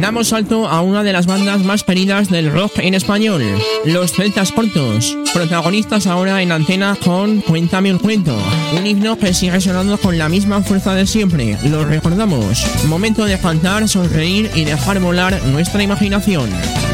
Damos salto a una de las bandas más queridas del rock en español, Los Celtas Cortos, protagonistas ahora en antena con Cuéntame un cuento, un himno que sigue sonando con la misma fuerza de siempre. Lo recordamos. Momento de cantar, sonreír y dejar volar nuestra imaginación.